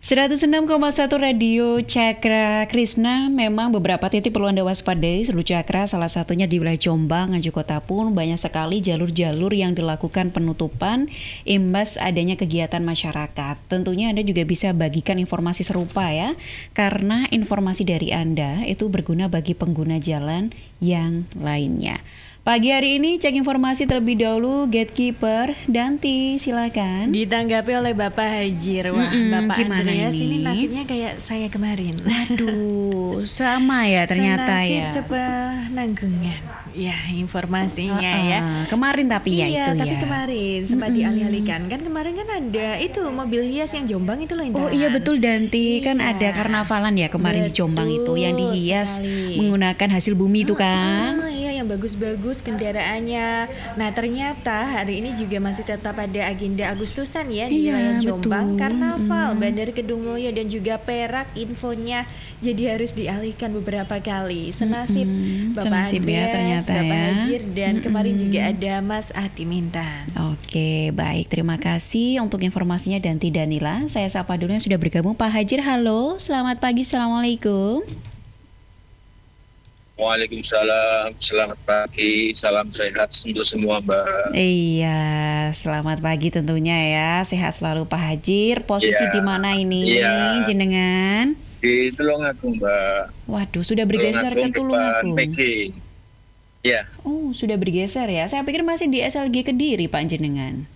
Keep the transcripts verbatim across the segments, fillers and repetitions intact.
seratus enam koma satu Radio Cakra Krisna. Memang beberapa titik perlu Anda waspadai seluruh Cakra, salah satunya di wilayah Jombang, Nganjuk Kota pun banyak sekali jalur-jalur yang dilakukan penutupan imbas adanya kegiatan masyarakat. Tentunya Anda juga bisa bagikan informasi serupa ya, karena informasi dari Anda itu berguna bagi pengguna jalan yang lainnya. Pagi hari ini cek informasi terlebih dahulu. Gatekeeper Danti, silakan. Ditanggapi oleh Bapak Hajir. Wah, Mm-mm, Bapak gimana Andreas ini? ini nasibnya kayak saya kemarin. Aduh, sama ya ternyata Senasib ya. sepenanggungan. Ya, informasinya Uh-uh. ya. Kemarin tapi ya iya, itu tapi ya. kemarin sempat Mm-mm. dialih-alihkan. Kan kemarin kan ada itu mobil hias yang Jombang itu loh, Intan. Oh iya betul Danti, kan Iya. ada karnavalan ya kemarin di Jombang itu yang Betul dihias sekali. menggunakan hasil bumi itu kan. Ah, iya, yang bagus-bagus kendaraannya. Nah, ternyata hari ini juga masih tetap ada agenda Agustusan ya di Iya, wilayah Jombang, betul. Karnaval, Mm. Bandar Kedung Mulyo dan juga Perak infonya jadi harus dialihkan beberapa kali. Senasib Mm-mm, Bapak senasib ya Andreas, ternyata Bapak ya. Hajir, dan Mm-mm. kemarin juga ada Mas Ati Mintan. Oke, baik. Terima kasih untuk informasinya Danti Danila. Saya sapa dulu yang sudah bergabung. Pak Hajir, halo. Selamat pagi, Assalamualaikum. Waalaikumsalam, selamat pagi, salam sehat untuk semua Mbak. Iya, selamat pagi tentunya ya. Sehat selalu Pak Hajir. Posisi Iya. di mana ini Iya. jenengan? Di Tulungagung Mbak. Waduh, sudah bergeser ke Tulungagung. depan P G. Ya, Oh, sudah bergeser ya. Saya pikir masih di S L G Kediri, Pak jenengan.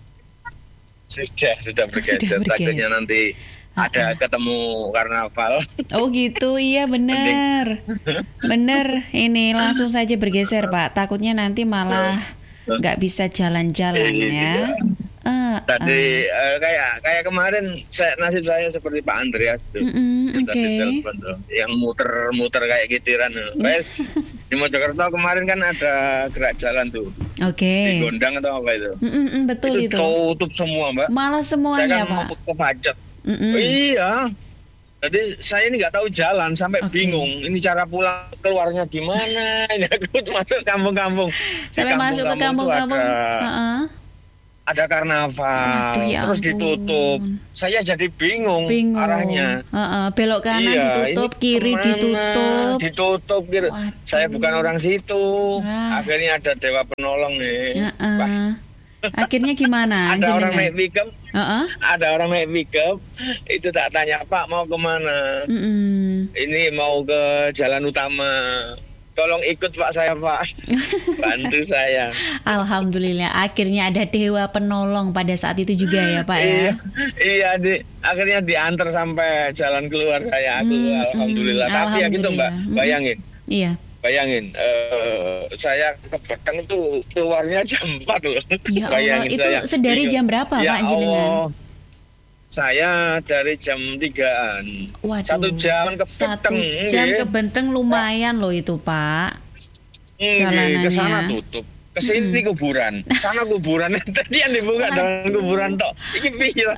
sudah sudah bergeser. Sudah bergeser. Takutnya nanti ada ketemu karnaval. Oh gitu, iya bener. Bener, ini langsung saja bergeser Pak. Takutnya nanti malah nggak bisa jalan-jalan ya. Eh, Tadi eh, kayak kayak kemarin saya, nasib saya seperti Pak Andreas tuh. Mm-mm, Yang tadi oke. telepon tuh, yang muter-muter kayak gitiran. Wes di Mojokerto kemarin kan ada gerak jalan tuh. Oke. Di Gondang atau apa itu? Mm-mm, mm, betul itu itu. tutup semua Mbak. Malah Saya semuanya kan mau Pak. ke Pacet. Mm-mm. Oh, iya. Jadi saya ini nggak tahu jalan sampai Oke. bingung. Ini cara pulang keluarnya gimana? Ini aku masuk kampung-kampung. Di Sampai masuk ke kampung-kampung tuh kampung-kampung. Ada, Heeh. ada karnaval. Aduh, ya terus ampun. ditutup. Saya jadi bingung, Bingung. arahnya. Heeh, belok kanan Iya, ditutup, ini kiri kemana? ditutup. Ditutup. Kiri. Waduh. Saya bukan orang situ. Wah. Akhirnya ada dewa penolong nih. Heeh. Wah, Akhirnya gimana ada orang jenengan? naik pickup. Heeh. Ada orang naik pickup. Itu tak tanya, Pak mau kemana? Mm-mm. Ini mau ke jalan utama. Tolong ikut Pak saya Pak. Bantu saya. Alhamdulillah akhirnya ada dewa penolong pada saat itu juga ya Pak ya. Iya, iya di, akhirnya diantar sampai jalan keluar saya. Aku Hmm, alhamdulillah. hmm, Tapi ya gitu Mbak, alhamdulillah. Hmm. bayangin. Iya. Bayangin, eh, saya ke Beteng itu keluarnya jam empat loh. Ya Allah, Bayangin itu saya sedari bingung. jam berapa Ya Pak jenengan? Allah, saya dari jam tigaan. Waduh. Satu jam ke Satu Beteng. jam nggih. ke Benteng lumayan loh itu Pak. Nggih, jalanannya. ke sana tutup. Ke sini kuburan. Sana kuburan. Tadi yang dibuka dengan kuburan tok. Iki piye?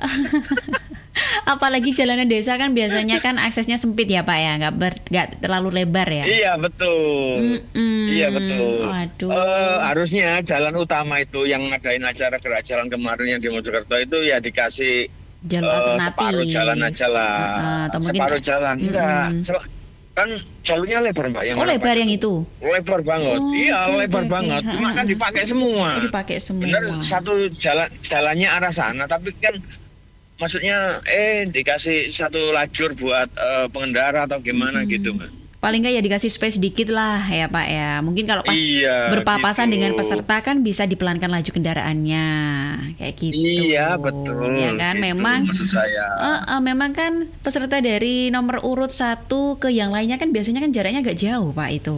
Apalagi jalanan desa kan biasanya kan aksesnya sempit ya Pak ya, nggak ber, nggak terlalu lebar ya. Iya, betul. Mm-mm. Iya, betul. Waduh. Eh, harusnya jalan utama itu yang ngadain acara gerak jalan kemarin yang di Mojokerto itu ya dikasih Jalur eh, alternatif. separuh jalan aja lah. Uh-uh, atau mungkin- separuh jalan. Enggak. Mm-mm. Se- kan jalurnya lebar Mbak yang Oh arah lebar Pacet. yang itu. Lebar banget. Oh, iya, oke, lebar oke, banget. oke. Cuma kan dipakai semua. Oh, dipakai semua. Bener satu jalan jalannya arah sana tapi kan maksudnya eh dikasih satu lajur buat eh, pengendara atau gimana Hmm. gitu Mbak. Paling nggak ya dikasih space sedikit lah ya Pak ya. Mungkin kalau pas Iya, berpapasan gitu. dengan peserta kan bisa dipelankan laju kendaraannya kayak gitu. Iya, betul. Ya kan, Gitu memang. maksud saya. Eh, eh, memang kan peserta dari nomor urut satu ke yang lainnya kan biasanya kan jaraknya agak jauh Pak itu.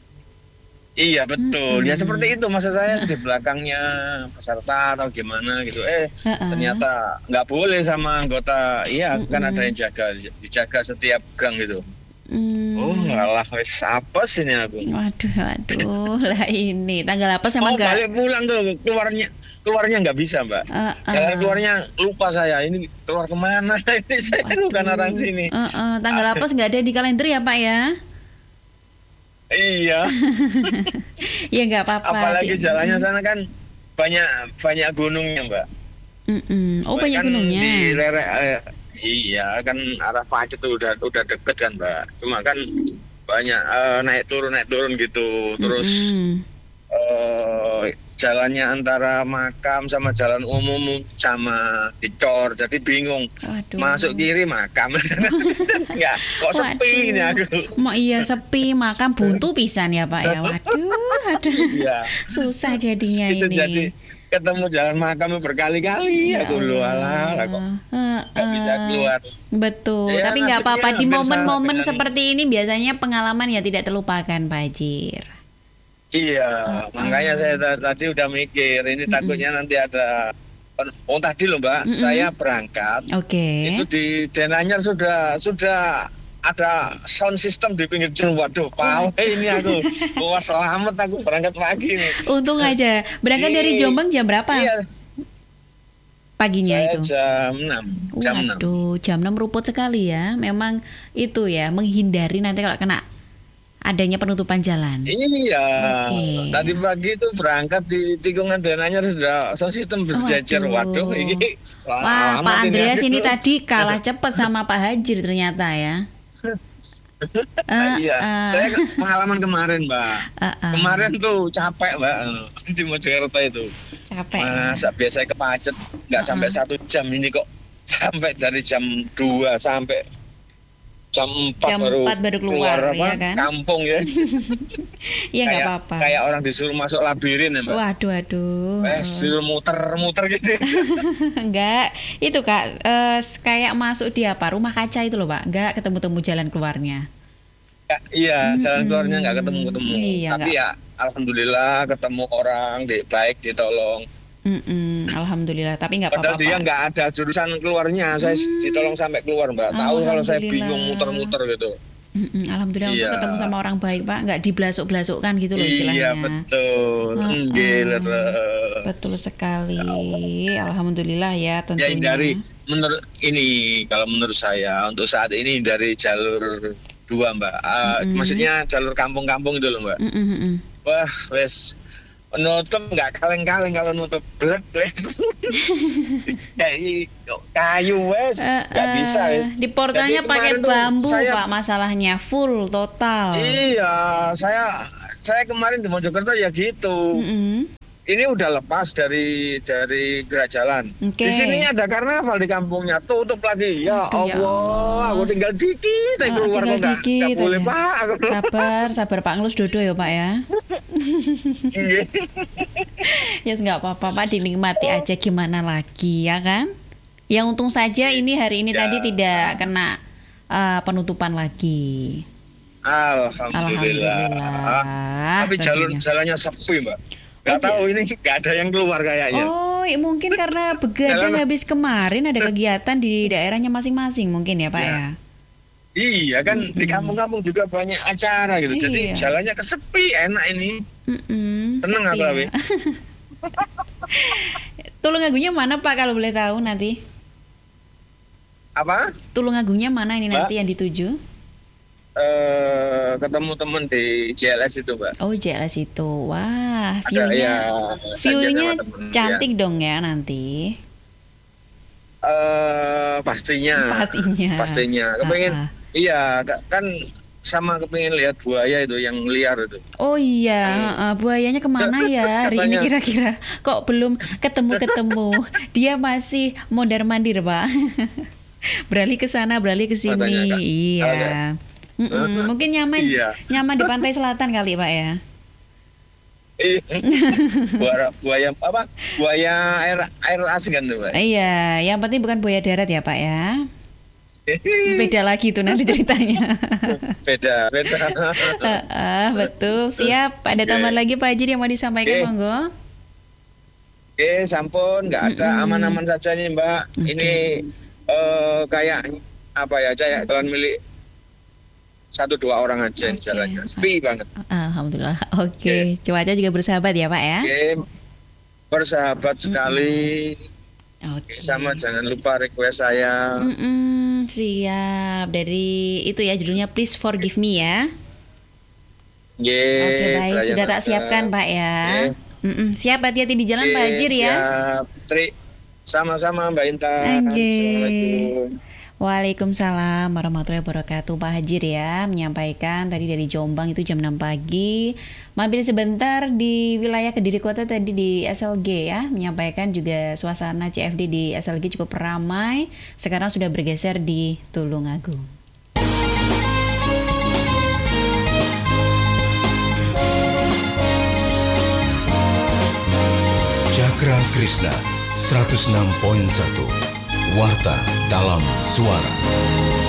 Iya betul, Mm-mm. ya seperti itu maksud saya di belakangnya peserta atau gimana gitu. Eh Heeh. ternyata nggak boleh sama anggota, iya kan Mm-mm. ada yang jaga, dijaga setiap gang gitu. Hmm. Oh alah, wes apa sih ini aku? Waduh, waduh, lah ini tanggal apa Mau sama enggak? balik pulang tuh keluarnya keluarnya nggak bisa Mbak. Eh, eh. Jalan keluarnya lupa saya, ini keluar kemana? Ini saya bukan orang sini. Eh, eh, tanggal apa nggak ada di kalender ya Pak ya? Iya, Ya nggak apa-apa. apalagi Di- jalannya sana kan banyak banyak gunungnya Mbak. Mm-mm. Oh banyak Kan gunungnya. Di lereng, eh, Iya kan arah Pacet tuh udah udah deket kan Mbak. Cuma kan banyak eh, naik turun naik turun gitu. Terus Mm-mm. eh, jalannya antara makam sama jalan umum sama dicor. Jadi bingung. Waduh. Masuk kiri makam. Enggak, kok sepi ini aku. Mau iya sepi, makam buntu pisan ya Pak ya. Waduh, aduh. Iya. Susah jadinya Itu ini. jadi ketemu jalan makam berkali-kali Ya aku lu alah lah kok Allah. nggak bisa Heeh. keluar. Betul, Ya, tapi nggak nasibnya apa-apa di hampir sama momen-momen dengan- seperti ini biasanya pengalaman ya tidak terlupakan Pak Hajir. Iya, makanya saya ta- tadi udah mikir ini takutnya nanti ada. Oh tadi loh Mbak, Mm-mm. saya berangkat Oke. itu di Denanyar sudah sudah ada sound system di pinggir jalan. Waduh, pau ini aku, wah selamat aku berangkat pagi nih. Untung aja. Berangkat dari Iya. Jombang jam berapa? Iya, Paginya saya itu. jam enam, jam enam. Waduh, jam enam ruput sekali ya. Memang itu ya menghindari nanti kalau kena adanya penutupan jalan. Iya, Oke. tadi pagi itu berangkat di tikungan Denanyar sudah sound system berjejer. Waduh. Waduh, ini Wah, selamat Pak Andreas aku. ini tadi kalah cepat sama Pak Hajir ternyata ya. Eh, Iya, eh, saya ke- pengalaman kemarin, Mbak. eh, eh, Kemarin tuh capek, Mbak, di Mojokerto itu. capek. ya. Masa biasa ke Pacet nggak sampai satu jam, ini kok sampai dari jam dua sampai jam empat Jam baru, empat baru keluar, apa, ya kan? kampung ya. Iya nggak kayak apa-apa. kayak orang disuruh masuk labirin ya, Mbak. Waduh, aduh. Eh, disuruh muter-muter gitu. Enggak, itu Kak, eh, kayak masuk di apa? Rumah kaca itu loh, Pak. Enggak ketemu-temu jalan keluarnya. Ya, iya, jalan keluarnya nggak ketemu-ketemu. Iya, Tapi nggak- ya, alhamdulillah ketemu orang, di, baik ditolong. Mm-mm, alhamdulillah, tapi nggak Padahal apa-apa. dia Pak. nggak ada jurusan keluarnya, saya ditolong sampai keluar, Mbak. Tahu kalau saya Alhamdulillah. bingung muter-muter gitu. Mm-mm, alhamdulillah Iya. untuk ketemu sama orang baik, Pak. Nggak diblasuk-blasukkan gitu loh istilahnya. Iya, betul. Heeh. Nggih, leres. Betul sekali. Alhamdulillah ya Ya tentunya. hindari menurut ini kalau menurut saya untuk saat ini dari jalur dua, Mbak. Ah, maksudnya jalur kampung-kampung itu loh, Mbak. Mm-mm-mm. Wah, wes nutup nggak kaleng-kaleng kalau nutup blek blek. Kayak kayu wes Eh, nggak eh, bisa wes. Di portalnya Jadi pakai kemarin tuh bambu, saya- Pak. Masalahnya full total. Iya, saya saya kemarin di Mojokerto ya gitu. Mm-mm. Ini udah lepas dari dari gerak jalan. Oke. Di sini ada karnaval di kampungnya, tutup lagi. Ya Aduh, ya Allah, aku tinggal dikit, saya Ah, keluar tinggal kok nggak dikit nggak boleh aja. Pak. Aku Sabar, sabar Pak Ngelus dodo ya Pak ya. Nggih. Ya yes, nggak apa-apa Pak, dinikmati aja gimana lagi ya kan. Ya untung saja ini hari ini Ya. tadi tidak kena uh, penutupan lagi. Alhamdulillah. Alhamdulillah, Tapi jalur tentunya. jalannya sepi, Mbak. Gak Oh, tahu ini gak ada yang keluar kayaknya. Oh, i- mungkin karena begadang Jalan- habis kemarin ada kegiatan di daerahnya masing-masing mungkin ya Pak Ya. ya. Iya kan di kampung-kampung juga banyak acara gitu. Jadi Iya. jalannya kesepi, enak ini. Mm-mm, Tenang sepi apa, ya. Wi? Tulungagunya mana Pak kalau boleh tahu nanti? Apa? Tulungagunya mana ini Mbak? nanti yang dituju? Eh ketemu temen di J L S itu, Mbak. Oh, J L S itu. Wah, Ada view-nya ya. view-nya janjian sama temen, cantik ya. dong ya nanti. Eh pastinya. Pastinya. Pastinya. Kepengen Ah, ah. iya, ka- kan sama kepengen lihat buaya itu yang liar itu. Oh iya, uh, buayanya kemana ya hari ini Katanya- kira-kira? Kok belum ketemu-ketemu? Dia masih mondar-mandir, Pak. Beralih ke sana, beralih ke sini. Katanya, Kak. Iya. Ada. Mm-mm, Mungkin nyaman, Iya. nyaman di pantai selatan kali, Pak ya. Eh, buaya, buaya apa? Buaya air air asin kan tuh, Mbak. Iya, yang penting bukan buaya darat ya, Pak ya. Beda lagi tuh nanti ceritanya. Beda, beda. Ah, betul, siap. Ada tambahan lagi Pak Haji yang mau Oke. disampaikan, monggo. Oke, sampun, nggak ada, Mm-mm. aman-aman saja nih, Mbak. Oke. Ini eh, kayak apa ya, kayak jalan milik satu dua orang aja Oke. jalannya. Sepi banget. Alhamdulillah. Oke, cuaca juga bersahabat ya Pak ya. Oke, bersahabat sekali. Oke. Oke, sama jangan lupa request saya. Mm-mm, siap. Dari itu ya judulnya Please Forgive Me ya. Ye, Oke baik, Brian sudah tak Aga. siapkan Pak ya. Oke. Mm-mm, siap, hati-hati di jalan Oke, Pak Hajir ya. siap. Tri, sama-sama Mbak Intan. Anjir. Assalamualaikum. Waalaikumsalam warahmatullahi wabarakatuh. Pak Hajir ya menyampaikan tadi dari Jombang itu jam enam pagi. Mampir sebentar di wilayah Kediri Kota tadi di S L G ya. Menyampaikan juga suasana C F D di S L G cukup ramai. Sekarang sudah bergeser di Tulungagung. Cakra Krishna seratus enam koma satu Warta dalam Suara.